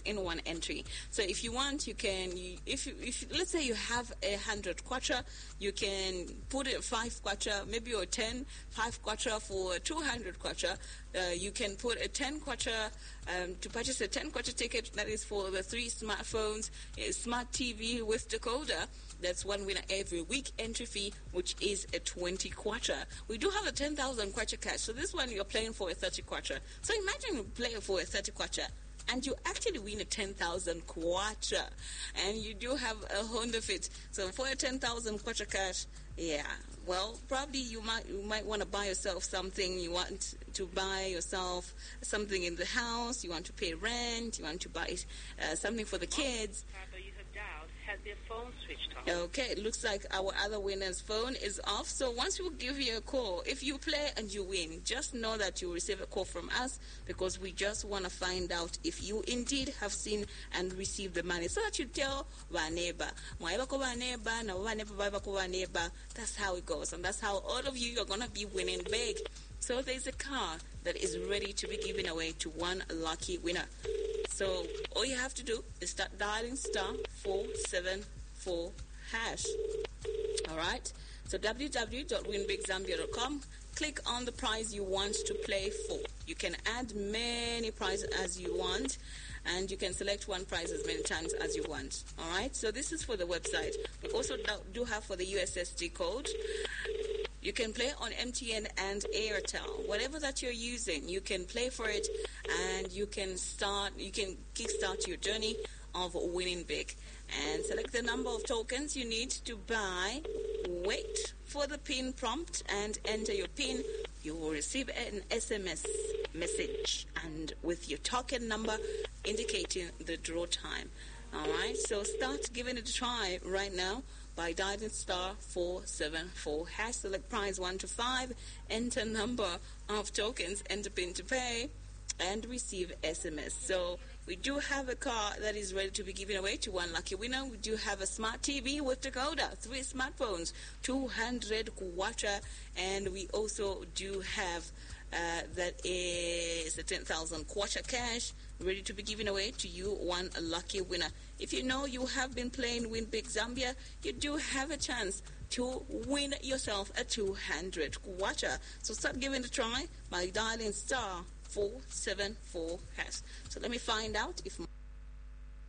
in one entry. So if you want, you can, if let's say you have 100 kwacha, you can put it 5 kwacha, maybe or 5 kwacha for 200 kwacha. You can put a 10 kwacha to purchase a 10 kwacha ticket. That is for the 3 smartphones, a smart TV with decoder. That's one winner every week. Entry fee, which is a 20 kwacha. We do have a 10,000 kwacha cash. So this one you're playing for a 30 kwacha. So imagine you play for a 30 kwacha and you actually win a 10,000 kwacha, and you do have a Honda Fit. So for a 10,000 kwacha cash, yeah, well, probably you might want to buy yourself something. You want to buy yourself something in the house. You want to pay rent. You want to buy something for the kids. Has their phone switched off. Okay, it looks like our other winner's phone is off. So once we give you a call, if you play and you win, just know that you receive a call from us, because we just want to find out if you indeed have seen and received the money, so that you tell our neighbor. That's how it goes, and that's how all of you are going to be winning big. So there's a car that is ready to be given away to one lucky winner. So all you have to do is start dialing *474#. All right. So www.winbigzambia.com. Click on the prize you want to play for. You can add many prizes as you want, and you can select one prize as many times as you want. All right. So this is for the website. We also do have for the USSD code. You can play on MTN and Airtel. Whatever that you're using, you can play for it, and you can kickstart your journey of winning big. And select the number of tokens you need to buy. Wait for the PIN prompt and enter your PIN. You will receive an SMS message, and with your token number indicating the draw time. All right, so start giving it a try right now by dialing *474#. Select prize 1 to 5, enter number of tokens, enter PIN to pay, and receive SMS. So we do have a car that is ready to be given away to one lucky winner. We do have a smart TV with decoder, 3 smartphones, 200 kwacha, and we also do have that is a 10,000 kwacha cash ready to be given away to you, one lucky winner. If you know you have been playing Win Big Zambia, you do have a chance to win yourself a 200 kwacha. So start giving it a try by dialing *474#. So let me find out if